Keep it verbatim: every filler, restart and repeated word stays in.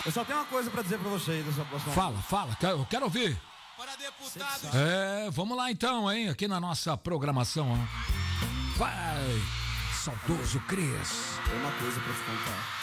Eu só tenho uma coisa pra dizer pra vocês dessa próxima. Fala, fala, eu quero ouvir. Para deputado. É, vamos lá então, hein, aqui na nossa programação, ó. Vai, saudoso Cris. Tem uma coisa pra te contar.